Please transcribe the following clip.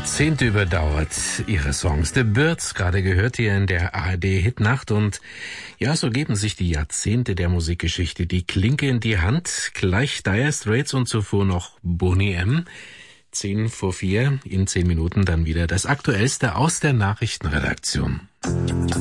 Jahrzehnte überdauert, ihre Songs. The Byrds, gerade gehört hier in der ARD-Hitnacht. Und ja, so geben sich die Jahrzehnte der Musikgeschichte die Klinke in die Hand. Gleich Dire Straits und zuvor noch Boney M. 4:10, in 10 Minuten dann wieder das Aktuellste aus der Nachrichtenredaktion.